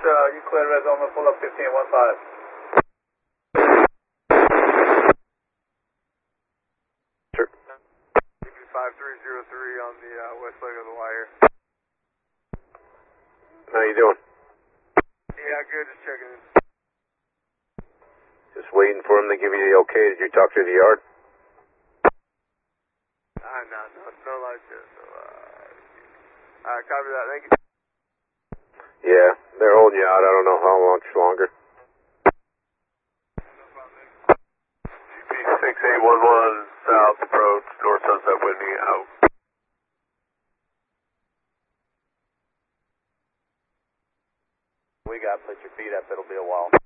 you clear red zone, pull up 1515. Sure. 5303 on the west leg of the wire. How you doing? Yeah, good, just checking in. Just waiting for him to give you the okay. Did you talk to the yard? No lights yet, so, alright, copy that, thank you. Yeah, they're holding you out. I don't know how much longer. GP 6811 south approach, north sunset Whitney out. We got, put your feet up, it'll be a while.